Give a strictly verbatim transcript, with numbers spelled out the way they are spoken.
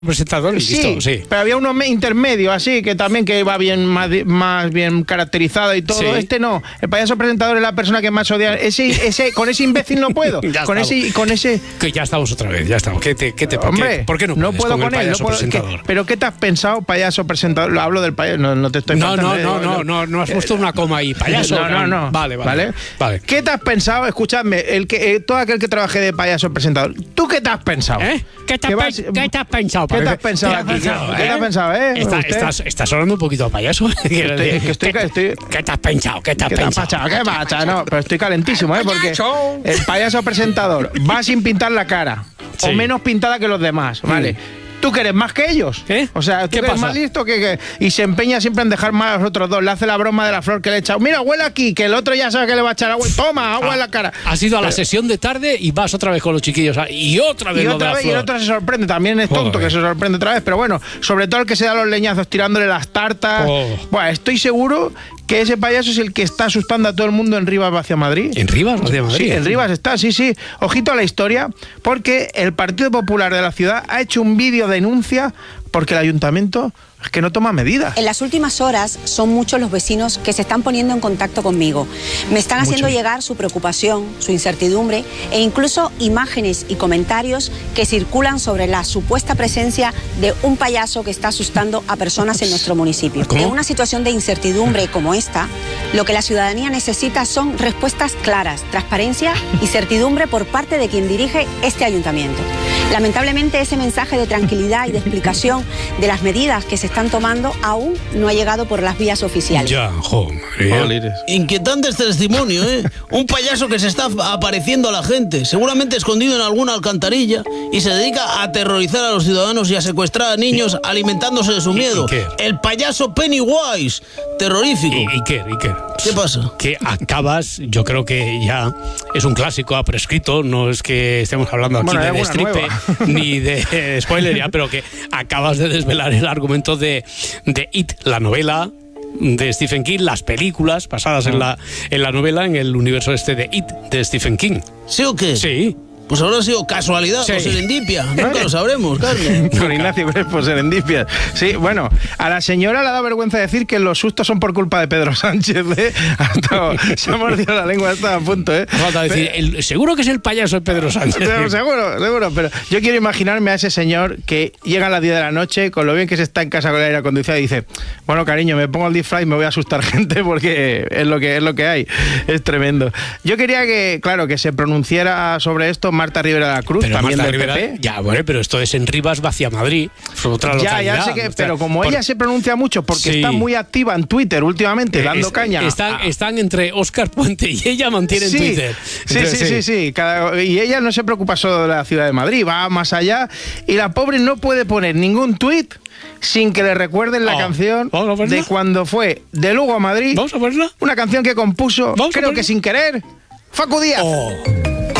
presentador y sí, listo, sí. Pero había uno intermedio así, que también que va bien más, más bien caracterizado y todo. Sí. Este no. El payaso presentador es la persona que más odia. Ese, ese, con ese imbécil no puedo. ya con estamos. ese, con ese. Que ya estamos otra vez, ya estamos. ¿Qué te, qué te, Hombre, qué, ¿por qué no no puedo con, con él? No puedo, ¿qué, ¿Pero qué te has pensado, payaso presentador? Lo hablo del payaso, no, no te estoy No, no, de, no, no, no, no has puesto una coma ahí, payaso. No, no, no. Vale, vale. ¿Vale? vale. ¿Qué te has pensado? Escuchadme, el que, eh, todo aquel que trabaje de payaso presentador. ¿Tú qué te has pensado? ¿Eh? ¿Qué te has, vas, ¿Qué te has pensado? ¿Qué te has pensado aquí? Pensado, ¿Qué ¿eh? te has pensado, eh? Está, estás, estás sonando un poquito a payaso. Estoy, es que estoy, ¿Qué, estoy, ¿Qué te has pensado? ¿Qué te has ¿Qué pensado? Te has ¿Qué pasa? No, pero estoy calentísimo, ¿eh? Porque el payaso presentador va sin pintar la cara, sí. o menos pintada que los demás, ¿vale? Mm. ¿Tú que eres más que ellos? ¿Qué? O sea, ¿tú ¿Qué que eres pasa? más listo que, que...? Y se empeña siempre en dejar mal a los otros dos. Le hace la broma de la flor que le echa. Mira, huele aquí, que el otro ya sabe que le va a echar agua. Toma, agua ah, en la cara. Has ido a la pero, sesión de tarde y vas otra vez con los chiquillos. Y otra vez y lo otra de la vez, flor. Y el otro se sorprende. También es tonto oh, que se sorprende otra vez. Pero bueno, sobre todo el que se da los leñazos tirándole las tartas. Oh. Bueno, estoy seguro que ese payaso es el que está asustando a todo el mundo en Rivas hacia Madrid. ¿En Rivas hacia Madrid? Sí, en Rivas está, sí, sí. Ojito a la historia, porque el Partido Popular de la ciudad ha hecho un vídeo denuncia porque el ayuntamiento es que no toma medidas. En las últimas horas son muchos los vecinos que se están poniendo en contacto conmigo. Me están haciendo Mucho. llegar su preocupación, su incertidumbre e incluso imágenes y comentarios que circulan sobre la supuesta presencia de un payaso que está asustando a personas en nuestro municipio. ¿Cómo? En una situación de incertidumbre como esta, lo que la ciudadanía necesita son respuestas claras, transparencia y certidumbre por parte de quien dirige este ayuntamiento. Lamentablemente, ese mensaje de tranquilidad y de explicación de las medidas que se están tomando aún no ha llegado por las vías oficiales. Ya, joder. Inquietante este testimonio, ¿eh? Un payaso que se está apareciendo a la gente, seguramente escondido en alguna alcantarilla, y se dedica a aterrorizar a los ciudadanos y a secuestrar a niños alimentándose de su miedo. ¿Y, y qué? El payaso Pennywise, terrorífico. ¿Y, y qué? ¿Y qué? ¿Qué pasa? Que acabas, yo creo que ya es un clásico, ha prescrito, no es que estemos hablando aquí bueno, de destripe ni de spoiler ya, pero que acabas de desvelar el argumento de, de It, la novela de Stephen King, las películas basadas en la, en la novela, en el universo este de It, de Stephen King. ¿Sí o qué? Sí. Pues habrá sido casualidad sí. o serendipia. Nunca lo sabremos, Carlos. Con Ignacio Crespo, serendipia. Sí, bueno, a la señora le da vergüenza decir que los sustos son por culpa de Pedro Sánchez, ¿eh? Hasta, se ha mordido la lengua, está a punto, ¿eh? Falta decir, el, seguro que es el payaso de Pedro Sánchez. Seguro, seguro, pero yo quiero imaginarme a ese señor que llega a las diez de la noche, con lo bien que se está en casa con el aire acondicionado, y dice, bueno, cariño, me pongo el disfraz y me voy a asustar gente porque es lo que, es lo que hay. Es tremendo. Yo quería que, claro, que se pronunciara sobre esto Marta Rivera de la Cruz, pero también Marta del Rivera, P P. Ya, bueno, pero esto es en Rivas hacia Madrid, otra ya, localidad. Ya sé que, o sea, pero como por... ella se pronuncia mucho porque sí. está muy activa en Twitter últimamente, eh, dando es, caña. Están, a... están entre Óscar Puente y ella mantienen sí, Twitter. Sí, Entonces, sí, sí, sí. sí. Cada... Y ella no se preocupa solo de la ciudad de Madrid, va más allá y la pobre no puede poner ningún tuit sin que le recuerden la oh, canción de cuando fue de Lugo a Madrid. ¿Vamos a verla? Una canción que compuso, creo que sin querer, Facu Díaz. Oh.